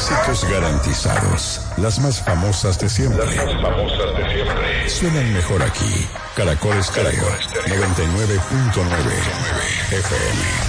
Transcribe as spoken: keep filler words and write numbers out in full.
Éxitos garantizados. Las más famosas de siempre. Las más famosas de siempre. Suenan mejor aquí. Caracol Estéreo noventa y nueve punto nueve F M.